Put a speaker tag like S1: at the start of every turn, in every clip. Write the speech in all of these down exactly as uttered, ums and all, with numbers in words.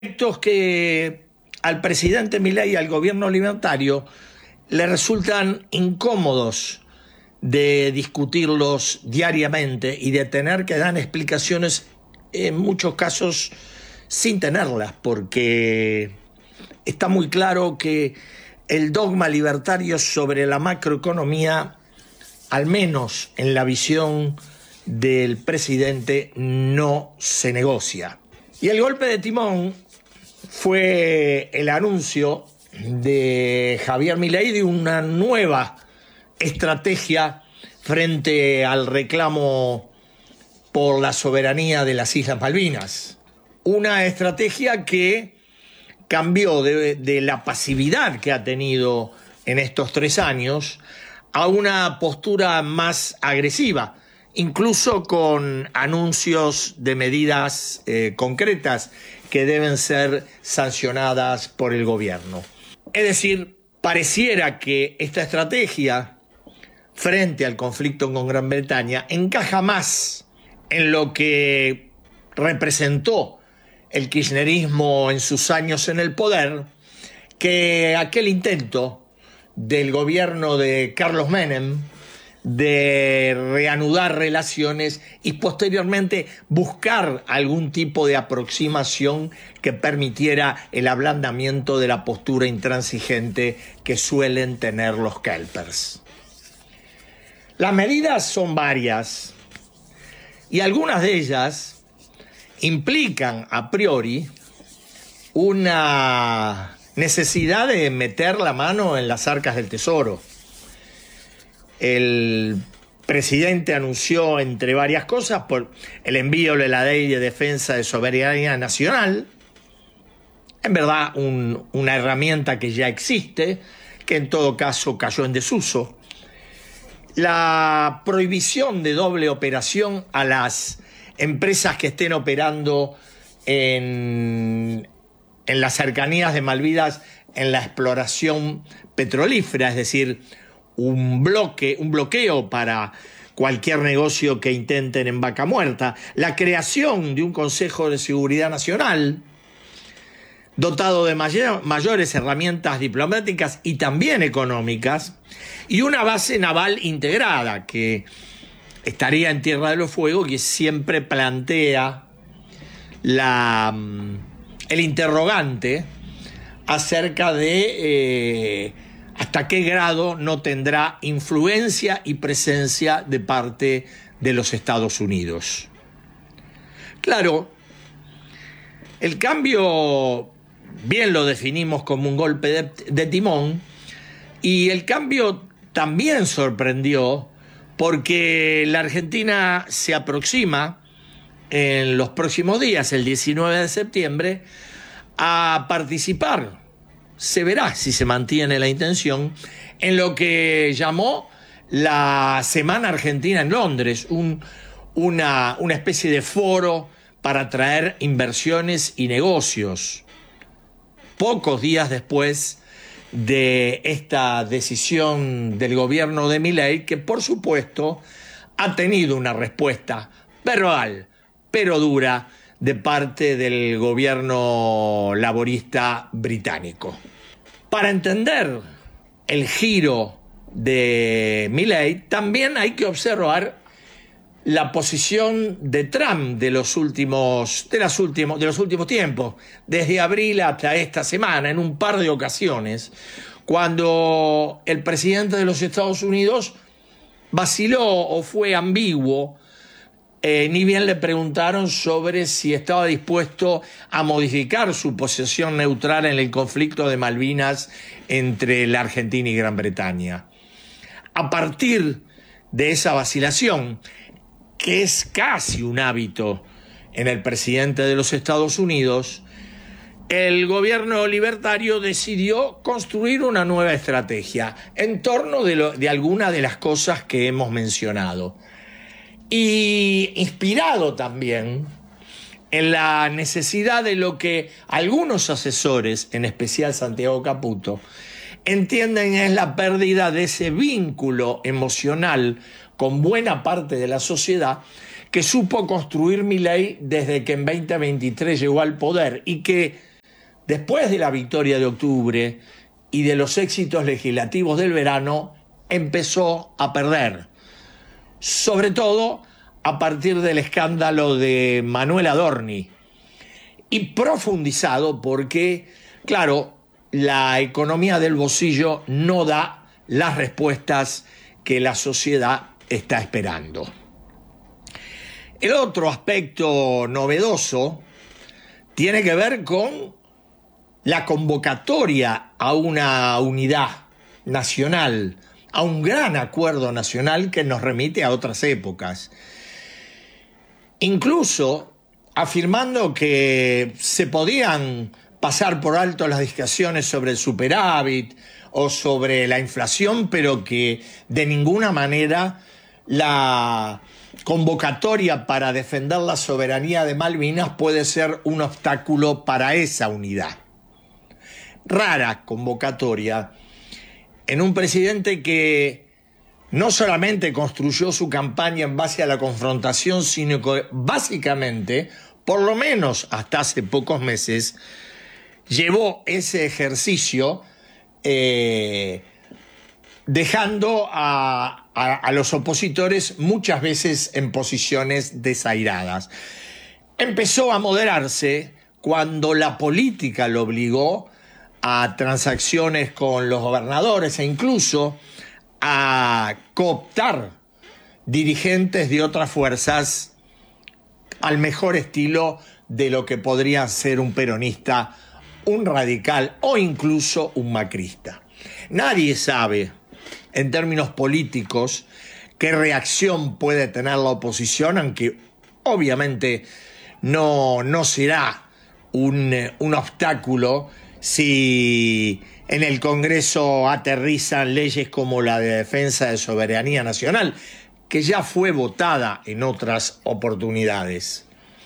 S1: Aspectos que al presidente Milei y al gobierno libertario le resultan incómodos de discutirlos diariamente y de tener que dar explicaciones en muchos casos sin tenerlas, porque está muy claro que el dogma libertario sobre la macroeconomía, al menos en la visión del presidente, no se negocia. Y el golpe de timón fue el anuncio de Javier Milei de una nueva estrategia frente al reclamo por la soberanía de las Islas Malvinas. Una estrategia que cambió de, de la pasividad que ha tenido en estos tres años a una postura más agresiva, incluso con anuncios de medidas eh, concretas que deben ser sancionadas por el gobierno. Es decir, pareciera que esta estrategia frente al conflicto con Gran Bretaña encaja más en lo que representó el kirchnerismo en sus años en el poder que aquel intento del gobierno de Carlos Menem de reanudar relaciones y posteriormente buscar algún tipo de aproximación que permitiera el ablandamiento de la postura intransigente que suelen tener los kelpers. Las medidas son varias y algunas de ellas implican a priori una necesidad de meter la mano en las arcas del tesoro. El presidente anunció, entre varias cosas, por el envío de la Ley de Defensa de Soberanía Nacional, en verdad un, una herramienta que ya existe, que en todo caso cayó en desuso. La prohibición de doble operación a las empresas que estén operando en, en las cercanías de Malvinas en la exploración petrolífera, es decir, un bloque, un bloqueo para cualquier negocio que intenten en Vaca Muerta, la creación de un Consejo de Seguridad Nacional dotado de mayor, mayores herramientas diplomáticas y también económicas, y una base naval integrada que estaría en Tierra del Fuego, que siempre plantea la, el interrogante acerca de eh, hasta qué grado no tendrá influencia y presencia de parte de los Estados Unidos. Claro, el cambio bien lo definimos como un golpe de, de timón, y el cambio también sorprendió porque la Argentina se aproxima en los próximos días, el diecinueve de septiembre, a participar. Se verá si se mantiene la intención en lo que llamó la Semana Argentina en Londres, un, una, una especie de foro para atraer inversiones y negocios. Pocos días después de esta decisión del gobierno de Milei, que por supuesto ha tenido una respuesta verbal, pero dura, de parte del gobierno laborista británico. Para entender el giro de Milei, también hay que observar la posición de Trump de los últimos, de los últimos, de los últimos tiempos, desde abril hasta esta semana, en un par de ocasiones, cuando el presidente de los Estados Unidos vaciló o fue ambiguo. Eh, ni bien le preguntaron sobre si estaba dispuesto a modificar su posición neutral en el conflicto de Malvinas entre la Argentina y Gran Bretaña. A partir de esa vacilación, que es casi un hábito en el presidente de los Estados Unidos, el gobierno libertario decidió construir una nueva estrategia en torno de, lo, de algunas de las cosas que hemos mencionado. Y inspirado también en la necesidad de lo que algunos asesores, en especial Santiago Caputo, entienden es la pérdida de ese vínculo emocional con buena parte de la sociedad que supo construir Milei desde que en veinte veintitrés llegó al poder y que después de la victoria de octubre y de los éxitos legislativos del verano, empezó a perder. Sobre todo a partir del escándalo de Manuel Adorni. Y profundizado porque, claro, la economía del bolsillo no da las respuestas que la sociedad está esperando. El otro aspecto novedoso tiene que ver con la convocatoria a una unidad nacional, a un gran acuerdo nacional que nos remite a otras épocas. Incluso afirmando que se podían pasar por alto las discusiones sobre el superávit o sobre la inflación, pero que de ninguna manera la convocatoria para defender la soberanía de Malvinas puede ser un obstáculo para esa unidad. Rara convocatoria en un presidente que no solamente construyó su campaña en base a la confrontación, sino que básicamente, por lo menos hasta hace pocos meses, llevó ese ejercicio eh, dejando a, a, a los opositores muchas veces en posiciones desairadas. Empezó a moderarse cuando la política lo obligó a transacciones con los gobernadores e incluso a cooptar dirigentes de otras fuerzas al mejor estilo de lo que podría ser un peronista, un radical o incluso un macrista. Nadie sabe, en términos políticos, qué reacción puede tener la oposición, aunque obviamente no, no será un, un obstáculo si en el Congreso aterrizan leyes como la de defensa de soberanía nacional, que ya fue votada en otras oportunidades.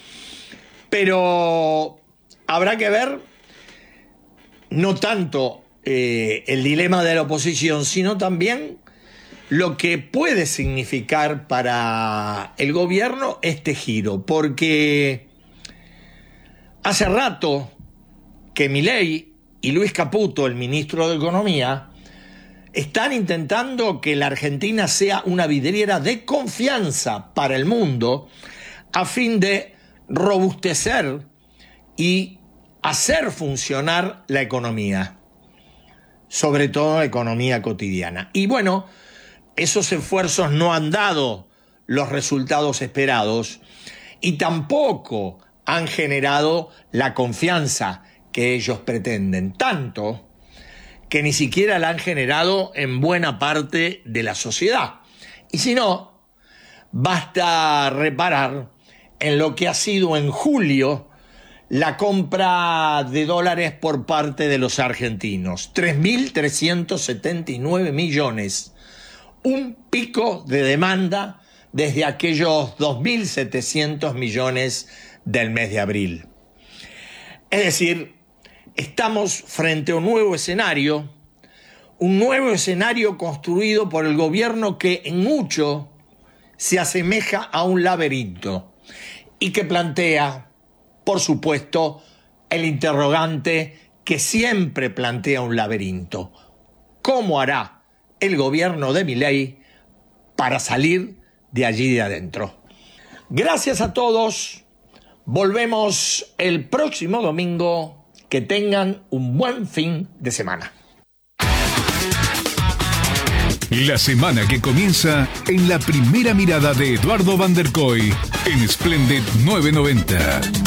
S1: Pero habrá que ver no tanto eh, el dilema de la oposición, sino también lo que puede significar para el gobierno este giro, porque hace rato que Milei y Luis Caputo, el ministro de Economía, están intentando que la Argentina sea una vidriera de confianza para el mundo a fin de robustecer y hacer funcionar la economía, sobre todo la economía cotidiana. Y bueno, esos esfuerzos no han dado los resultados esperados y tampoco han generado la confianza que ellos pretenden, tanto que ni siquiera la han generado en buena parte de la sociedad. Y si no, basta reparar en lo que ha sido en julio la compra de dólares por parte de los argentinos, tres mil trescientos setenta y nueve millones, un pico de demanda desde aquellos dos mil setecientos millones del mes de abril. Es decir, estamos frente a un nuevo escenario, un nuevo escenario construido por el gobierno que en mucho se asemeja a un laberinto y que plantea, por supuesto, el interrogante que siempre plantea un laberinto. ¿Cómo hará el gobierno de Milei para salir de allí de adentro? Gracias a todos. Volvemos el próximo domingo. Que tengan un buen fin de semana.
S2: La semana que comienza en la primera mirada de Eduardo Van der Kooi en Splendid novecientos noventa.